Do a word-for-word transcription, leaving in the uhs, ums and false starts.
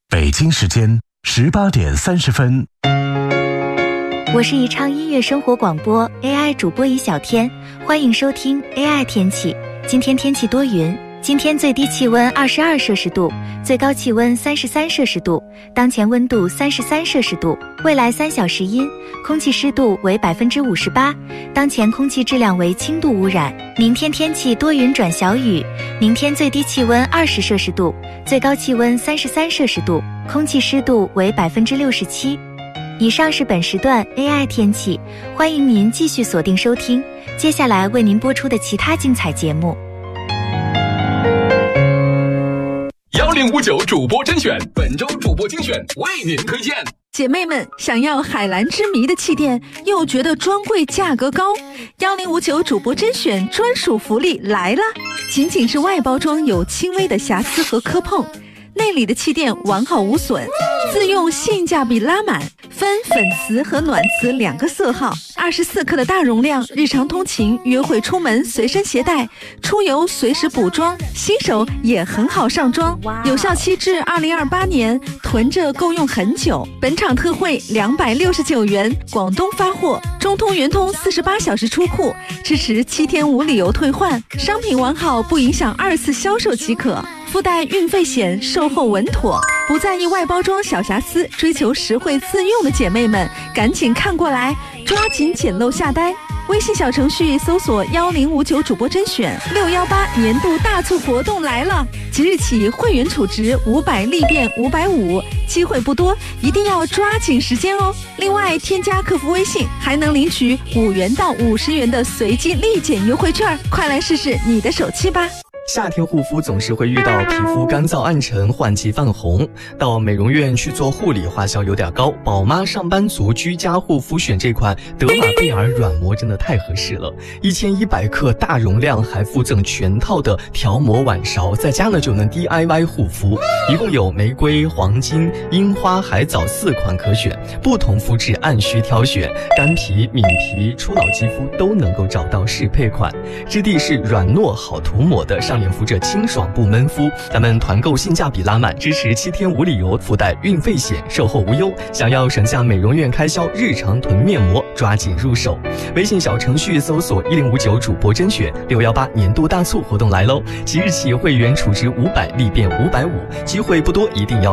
北京时间十八点三十分。 我是宜昌音乐生活广播 A I 主播宜小天，欢迎收听 A I 天气。今天天气多云，今天最低气温二十二摄氏度，最高气温三十三摄氏度，当前温度三十三摄氏度。未来三小时阴，空气湿度为百分之五十八，当前空气质量为轻度污染。明天天气多云转小雨，明天最低气温二十摄氏度，最高气温三十三摄氏度，空气湿度为百分之六十七。以上是本时段 A I 天气，欢迎您继续锁定收听，接下来为您播出的其他精彩节目。 幺零五九主播甄选，本周主播精选为您推荐。 姐妹们，想要海蓝之谜的气垫，又觉得专柜价格高，幺零五九主播甄选专属福利来了！仅仅是外包装有轻微的瑕疵和磕碰，内里的气垫完好无损，自用性价比拉满，分粉瓷和暖瓷两个色号，二十四克的大容量，日常通勤、约会出门随身携带，出游随时补妆，新手也很好上妆，有效期至二零二八年，囤着够用很久。本场特惠两百六十九元，广东发货，中通、圆通四十八小时出库，支持七天无理由退换，商品完好不影响二次销售即可。附带运费险，售后稳妥，不在意外包装小瑕疵，追求实惠自用的姐妹们，赶紧看过来，抓紧捡漏下单。微信小程序搜索幺零五九主播甄选，六幺八年度大促活动来了！即日起会员储值五百立变五百五，机会不多，一定要抓紧时间哦。另外，添加客服微信还能领取五元到五十元的随机立减优惠券，快来试试你的手气吧！ 夏天护肤总是会遇到皮肤干燥暗沉、换季泛红，到美容院去做护理花销有点高。宝妈上班族居家护肤选这款德玛贝尔软膜真的太合适了，一千一百克大容量，还附赠全套的调膜碗勺，在家呢就能 D I Y 护肤。一共有玫瑰、黄金、樱花、海藻四款可选，不同肤质按需挑选，干皮、敏皮、初老肌肤都能够找到适配款，质地是软糯好涂抹的，上脸敷着清爽不闷肤。咱们团购性价比拉满，支持七天无理由，附带运费险，售后无忧。想要省下美容院开销，日常囤面膜，抓紧入手。微信小程序搜索一零五九主播甄选，六幺八年度大促活动来喽！即日起会员储值五百立变五百五，机会不多，一定要